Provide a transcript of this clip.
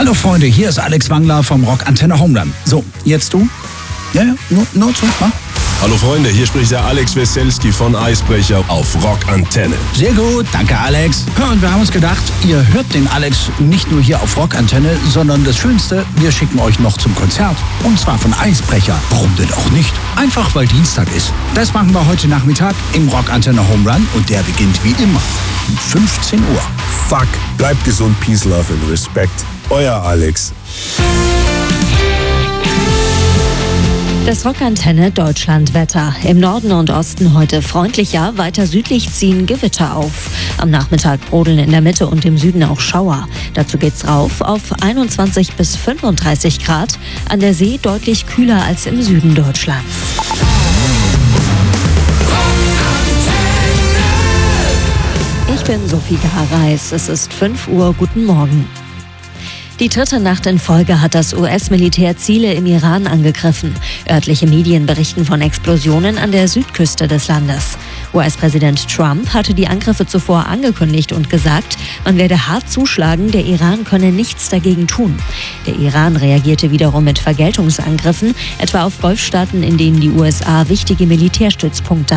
Hallo Freunde, hier ist Alex Wangler vom Rock Antenne Homeland. So, jetzt du? Ja, nur zu, mach. Hallo Freunde, hier spricht der Alex Weselski von Eisbrecher auf Rock Antenne. Sehr gut, danke Alex. Ja, und wir haben uns gedacht, ihr hört den Alex nicht nur hier auf Rock Antenne, sondern das Schönste, wir schicken euch noch zum Konzert. Und zwar von Eisbrecher. Warum denn auch nicht? Einfach weil Dienstag ist. Das machen wir heute Nachmittag im Rock Antenne Home Run und der beginnt wie immer um 15 Uhr. Fuck, bleibt gesund, Peace, Love und Respekt. Euer Alex. Das Rockantenne Deutschlandwetter. Im Norden und Osten heute freundlicher, weiter südlich ziehen Gewitter auf. Am Nachmittag brodeln in der Mitte und im Süden auch Schauer. Dazu geht's rauf auf 21 bis 35 Grad. An der See deutlich kühler als im Süden Deutschlands. Ich bin Sophie Gareis. Es ist 5 Uhr. Guten Morgen. Die dritte Nacht in Folge hat das US-Militär Ziele im Iran angegriffen. Örtliche Medien berichten von Explosionen an der Südküste des Landes. US-Präsident Trump hatte die Angriffe zuvor angekündigt und gesagt, man werde hart zuschlagen, der Iran könne nichts dagegen tun. Der Iran reagierte wiederum mit Vergeltungsangriffen, etwa auf Golfstaaten, in denen die USA wichtige Militärstützpunkte